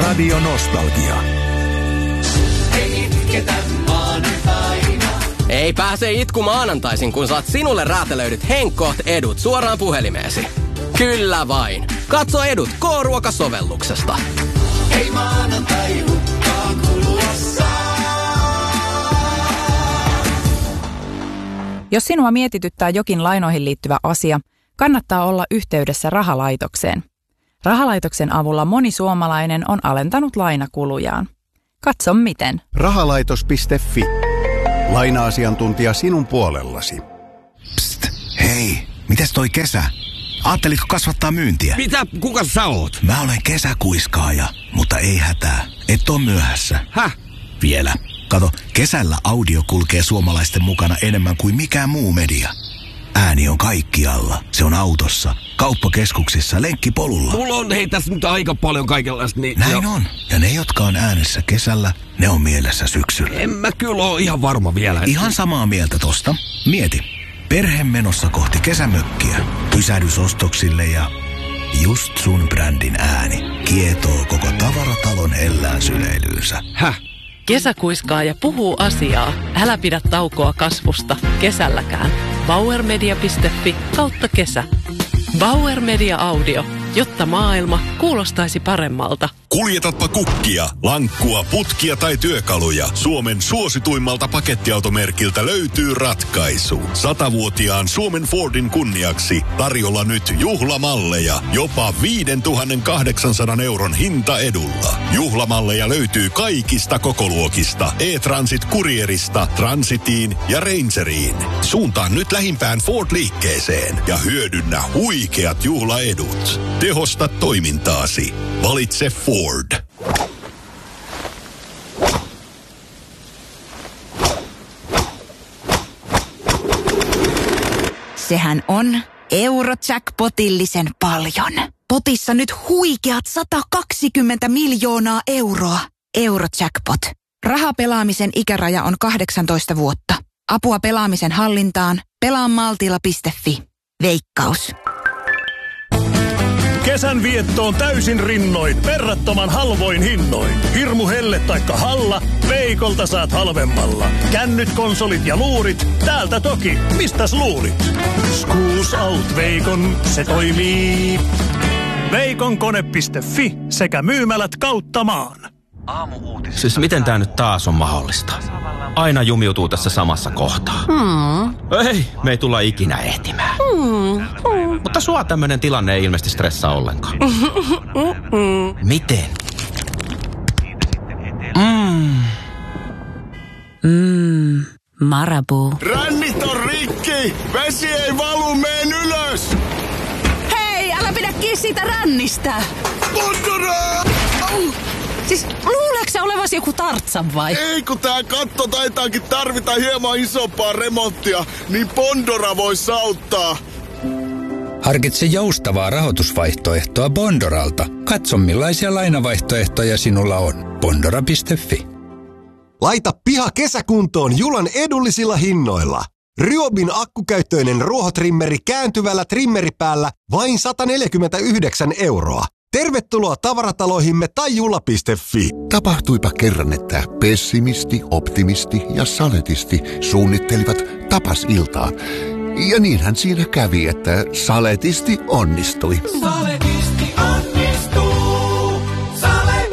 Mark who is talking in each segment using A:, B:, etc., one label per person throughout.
A: Radio Nostalgia.
B: Ei pääse itku maanantaisin, kun saat sinulle räätälöidyt Henkkoht edut suoraan puhelimeesi. Kyllä vain. Katso edut K-ruokasovelluksesta.
C: Hei maanantai hukkaan kuluessa.
D: Jos sinua mietityttää jokin lainoihin liittyvä asia, kannattaa olla yhteydessä rahalaitokseen. Rahalaitoksen avulla moni suomalainen on alentanut lainakulujaan. Katso miten.
E: Rahalaitos.fi. Laina-asiantuntija sinun puolellasi.
F: Psst, hei, mites toi kesä? Aattelitko kasvattaa myyntiä?
G: Mitä? Kuka sä oot?
F: Mä olen kesäkuiskaaja, mutta ei hätää. Et oo myöhässä.
G: Häh?
F: Vielä. Kato, kesällä audio kulkee suomalaisten mukana enemmän kuin mikään muu media. Ääni on kaikkialla. Se on autossa, kauppakeskuksissa, lenkkipolulla.
G: Mulla on tässä nyt aika paljon kaikenlaista. Niin
F: näin on. Ja ne, jotka on äänessä kesällä, ne on mielessä syksyllä.
G: En mä kyllä ole ihan varma vielä.
F: Ihan samaa mieltä tosta. Mieti. Perhe menossa kohti kesämökkiä. Pysähdysostoksille ja just sun brändin ääni kietoo koko tavaratalon hellään syleilyynsä.
G: Häh?
H: Kesäkuiskaaja puhuu asiaa. Älä pidä taukoa kasvusta kesälläkään. Bauermedia.fi/kesä. Bauer Media Audio, jotta maailma kuulostaisi paremmalta.
I: Kuljetatpa kukkia, lankkua, putkia tai työkaluja. Suomen suosituimmalta pakettiautomerkiltä löytyy ratkaisu. 100-vuotiaan Suomen Fordin kunniaksi tarjolla nyt juhlamalleja. Jopa 5,800 € hintaedulla. Juhlamalleja löytyy kaikista kokoluokista. E-Transit Courierista, Transitiin ja Rangeriin. Suuntaan nyt lähimpään Ford-liikkeeseen ja hyödynnä huikeat juhlaedut. Tehosta toimintaasi. Valitse Ford.
J: Sehän on Eurojackpotillisen paljon. Potissa nyt huikeat 120 miljoonaa euroa. Eurojackpot. Rahapelaamisen ikäraja on 18 vuotta. Apua pelaamisen hallintaan. Pelaamaltilla.fi. Veikkaus.
K: Kesän viettoon täysin rinnoin, verrattoman halvoin hinnoin. Hirmu helle taikka Halla, Veikolta saat halvemmalla. Kännyt, konsolit ja luurit, täältä toki. Mistäs luurit? Schools Out Veikon, se toimii. Veikonkone.fi sekä myymälät kautta maan.
L: Siis miten tää nyt taas on mahdollista? Aina jumiutuu tässä samassa kohtaa. Ei, me ei tulla ikinä ehtimään. Mutta sua tämmönen tilanne ei ilmeisesti stressaa ollenkaan. Miten?
J: Marabu.
I: Rännit on rikki! Vesi ei valu, meen ylös!
J: Hei, älä pidä kiinni siitä rännistä!
I: Montara!
J: Siis luuleeko sä olevasi joku Tartsan vai?
I: Ei, kun tää katto taitaakin tarvita hieman isompaa remonttia, niin Bondora vois auttaa.
M: Harkitse joustavaa rahoitusvaihtoehtoa Bondoralta. Katso millaisia lainavaihtoehtoja sinulla on. Bondora.fi.
N: Laita piha kesäkuntoon Julan edullisilla hinnoilla. Ryobin akkukäyttöinen ruohotrimmeri kääntyvällä trimmeripäällä vain 149 €. Tervetuloa tavarataloihimme tai jula.fi.
O: Tapahtuipa kerran, että pessimisti, optimisti ja saletisti suunnittelivat tapasiltaa. Ja niinhän siinä kävi, että saletisti onnistui.
C: Saletisti onnistuu. Sale.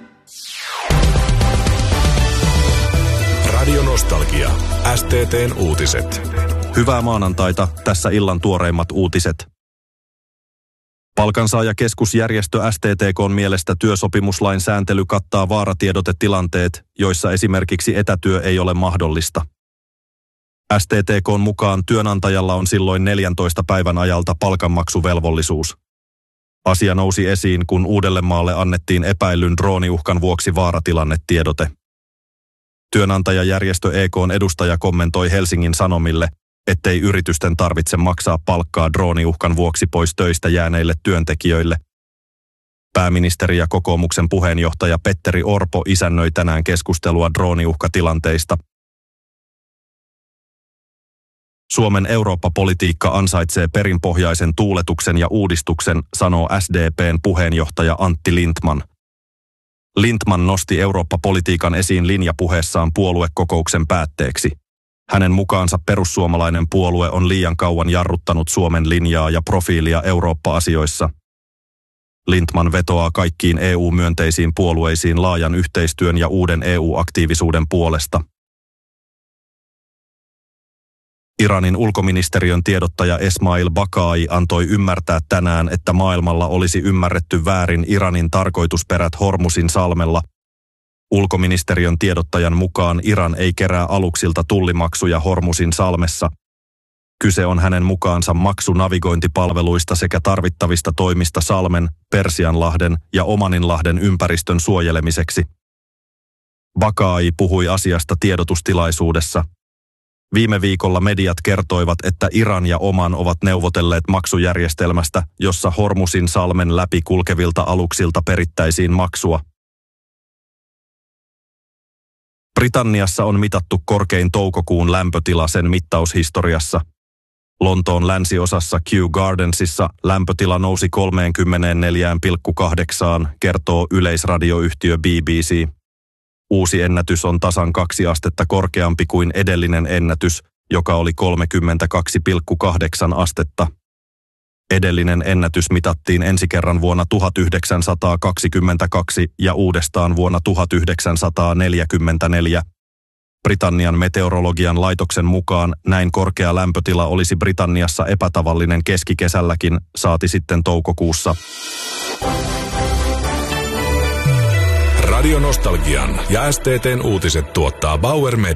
A: Radio Nostalgia. STT:n uutiset.
P: Hyvää maanantaita, tässä illan tuoreimmat uutiset. Palkansaajakeskusjärjestö STTK:n mielestä työsopimuslain sääntely kattaa vaaratiedotetilanteet, joissa esimerkiksi etätyö ei ole mahdollista. STTK:n mukaan työnantajalla on silloin 14 päivän ajalta palkanmaksuvelvollisuus. Asia nousi esiin, kun Uudellemaalle annettiin epäillyn drooniuhkan vuoksi vaaratilannetiedote. Työnantajajärjestö EK:n edustaja kommentoi Helsingin Sanomille, ettei yritysten tarvitse maksaa palkkaa drooniuhkan vuoksi pois töistä jääneille työntekijöille. Pääministeri ja kokoomuksen puheenjohtaja Petteri Orpo isännöi tänään keskustelua drooniuhkatilanteista. Suomen Eurooppa-politiikka ansaitsee perinpohjaisen tuuletuksen ja uudistuksen, sanoo SDP:n puheenjohtaja Antti Lindtman. Lindtman nosti Eurooppa-politiikan esiin linjapuheessaan puoluekokouksen päätteeksi. Hänen mukaansa perussuomalainen puolue on liian kauan jarruttanut Suomen linjaa ja profiilia Eurooppa-asioissa. Lindtman vetoaa kaikkiin EU-myönteisiin puolueisiin laajan yhteistyön ja uuden EU-aktiivisuuden puolesta. Iranin ulkoministeriön tiedottaja Esmail Bakai antoi ymmärtää tänään, että maailmalla olisi ymmärretty väärin Iranin tarkoitusperät Hormuzin salmella. Ulkoministeriön tiedottajan mukaan Iran ei kerää aluksilta tullimaksuja Hormuzin salmessa. Kyse on hänen mukaansa maksunavigointipalveluista sekä tarvittavista toimista Salmen, Persianlahden ja Omaninlahden ympäristön suojelemiseksi. Bakai puhui asiasta tiedotustilaisuudessa. Viime viikolla mediat kertoivat, että Iran ja Oman ovat neuvotelleet maksujärjestelmästä, jossa Hormuzin salmen läpi kulkevilta aluksilta perittäisiin maksua. Britanniassa on mitattu korkein toukokuun lämpötila sen mittaushistoriassa. Lontoon länsiosassa Kew Gardensissa lämpötila nousi 34,8, kertoo yleisradioyhtiö BBC. Uusi ennätys on tasan 2 astetta korkeampi kuin edellinen ennätys, joka oli 32,8 astetta. Edellinen ennätys mitattiin ensi kerran vuonna 1922 ja uudestaan vuonna 1944. Britannian meteorologian laitoksen mukaan näin korkea lämpötila olisi Britanniassa epätavallinen keskikesälläkin, saati sitten toukokuussa.
A: Radio Nostalgian ja STT:n uutiset tuottaa Bauer Media.